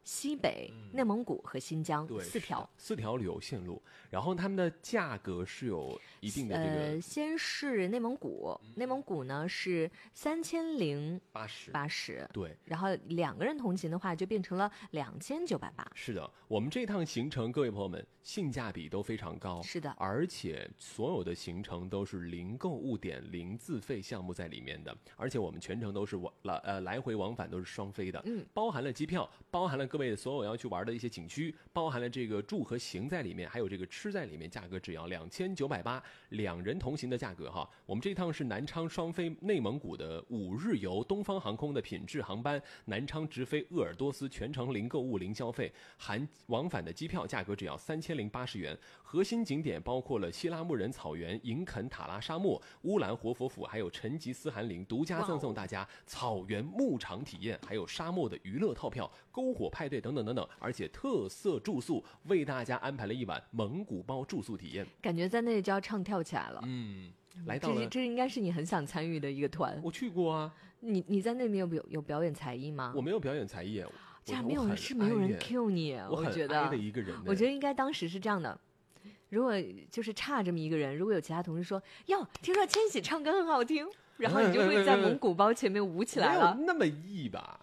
西北、内蒙古和新疆四条旅游线路，然后他们的价格是有一定的这个。 先是内蒙古，内蒙古呢是3080， 对， 然后2个人同行的话就变成了2980。 是的，我们这趟行程，各位朋友们，性价比都非常高。 是的， 而且所有的行程都是零购物点、零自费项目在里面的，而且我们全程都是来回往返都是双飞的，包含了机票，包含了各位所有要去玩的一些景区，包含了这个住和行在里面，还有这个吃在里面，价格只要2980，2人同行的价格哈。我们这趟是南昌双飞内蒙古的5日游，东方航空的品质航班，南昌直飞鄂尔多斯，全程零购物零消费，含往返的机票，价格只要3080元。核心景点包括了希拉木仁草原、银肯塔拉沙漠、乌兰活佛府，还有成吉思汗陵，独家赠送大家草原牧场体验，还有沙漠的娱乐套票、篝火派对等等等等，而且特色住宿，为大家安排了一晚蒙古包住宿体验， 感觉在那里就要唱跳起来了。 来到了这应该是你很想参与的一个团。 我去过啊。 你在那边有表演才艺吗？ 我没有表演才艺， 这样没有人 cue 你，我觉得的一个人， 我觉得应该当时是这样的。如果就是差这么一个人，如果有其他同事说哟，听说千玺唱歌很好听，然后你就会在蒙古包前面舞起来了。 没有那么易吧？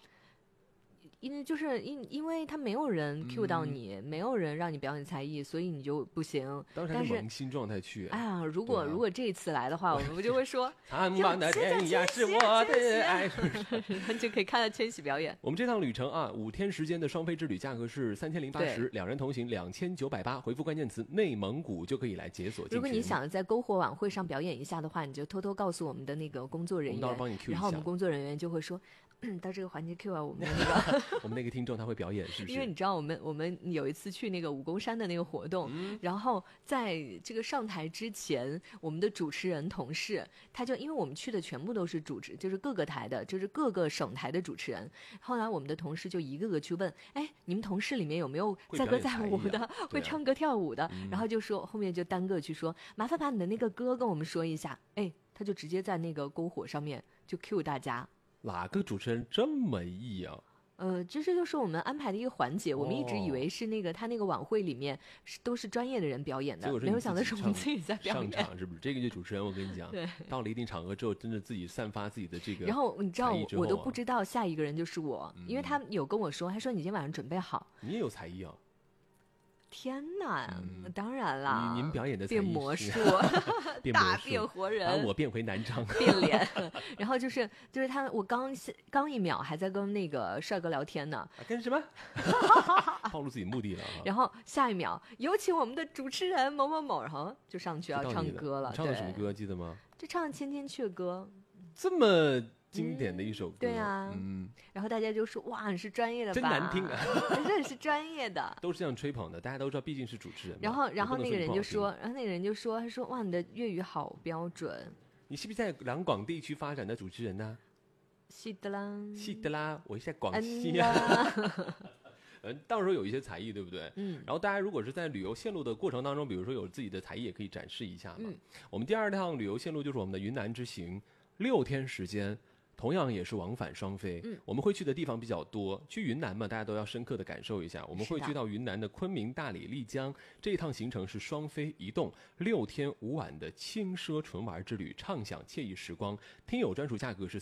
因为他没有人 cue 到你，没有人让你表演才艺，所以你就不行。 当时是萌新状态去。 哎呀，如果这一次来的话，我们就会说苍茫的天涯是我的爱， 就可以看到千玺表演。 我们这趟旅程啊，5天时间的双飞之旅，价格是3080，2人同行2980，回复关键词内蒙古就可以来解锁。 如果你想在篝火晚会上表演一下的话，你就偷偷告诉我们的那个工作人员， 我们到时候帮你 cue 一下， 然后我们工作人员就会说到这个环节 cue 啊我们的那个我们那个听众他会表演，是不是？ 因为你知道我们有一次去那个武功山的那个活动，然后在这个上台之前，我们的主持人同事他就因为我们去的全部都是就是各个台的，就是各个省台的主持人，后来我们的同事就一个个去问，哎，你们同事里面有没有载歌载舞的，会唱歌跳舞的？然后就说后面就单个去说，麻烦把你的那个歌跟我们说一下。哎，他就直接在那个篝火上面就 cue 大家。 哪个主持人这么易啊？ 这就是我们安排的一个环节，我们一直以为是那个他那个晚会里面都是专业的人表演的，没有想到是我们自己在表演。 上场是不是？这个就主持人，我跟你讲，到了一定场合之后，真的自己散发自己的这个。 然后你知道，我都不知道下一个人就是我，因为他有跟我说，他说你今天晚上准备好。 你也有才艺啊？ 天哪，当然啦！ 您表演的才艺变魔术，大变活人， 把我变回南昌， 变脸。然后就是他，我刚一秒还在跟那个帅哥聊天呢， 跟什么？暴露自己目的了。 然后下一秒有请我们的主持人某某某，然后就上去要唱歌了。 唱的什么歌记得吗？ 就唱《千千阙歌》， 这么经典的一首歌。 对啊，然后大家就说哇，你是专业的吧？ 真难听啊！ 我说你是专业的， 都是这样吹捧的，大家都知道，毕竟是主持人嘛。 然后那个人就说，他说哇，你的粤语好标准。 你是不是在两广地区发展的主持人呢？ 是的啦， 是的啦，我是在广西啊。到时候有一些才艺，对不对？然后大家如果是在旅游线路的过程当中，比如说有自己的才艺，也可以展示一下嘛。我们第2趟旅游线路就是我们的云南之行，6天时间。同样也是往返双飞，我们会去的地方比较多。去云南嘛，大家都要深刻的感受一下。我们会去到云南的昆明、大理、丽江，这一趟行程是双飞移动，6天5晚的轻奢纯玩之旅，畅享惬意时光。听友专属价格是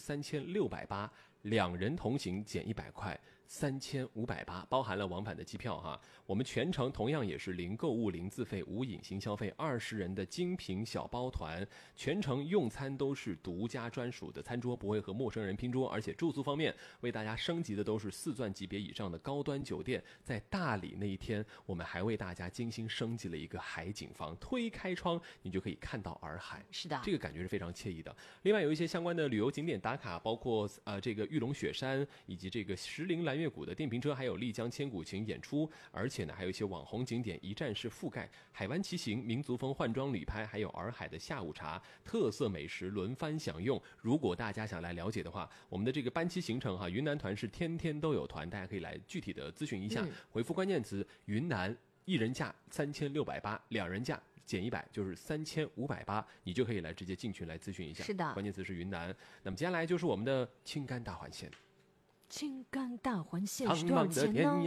3680，2人同行减100块，3580，包含了往返的机票哈。我们全程同样也是零购物、零自费、无隐形消费，20人的精品小包团，全程用餐都是独家专属的餐桌，不会和陌生人拼桌，而且住宿方面为大家升级的都是4钻级别以上的高端酒店。在大理那一天，我们还为大家精心升级了一个海景房，推开窗你就可以看到洱海， 是的， 这个感觉是非常惬意的。另外有一些相关的旅游景点打卡，包括这个玉龙雪山以及这个石林蓝月谷的电瓶车，还有丽江千古情演出，而且呢还有一些网红景点一站式覆盖，海湾骑行、民族风换装旅拍，还有洱海的下午茶，特色美食轮番享用。如果大家想来了解的话，我们的这个班期行程哈，云南团是天天都有团，大家可以来具体的咨询一下，回复关键词云南，1人价3680，2人价减100，就是3580，你就可以来直接进群来咨询一下。 是的， 关键词是云南。那么接下来就是我们的青甘大环线。 青甘大环线是多少钱呢？